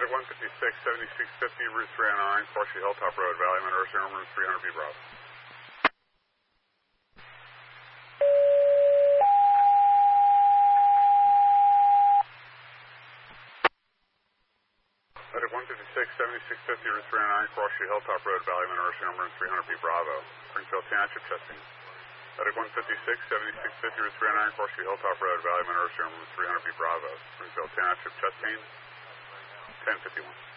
Medic 156, 7650, Route 309, Horseshoe Hilltop Road, Valley Monroe, Room 300B Bravo. Medic 156, 7650, Route 309, Horseshoe Hilltop Road, Valley Monroe, Room 300B Bravo. Springfield Township testing. Medic 156, 7650, Route 309, Horseshoe Hilltop Road, Valley Monroe, Room 300B Bravo. Springfield Township testing. 1051.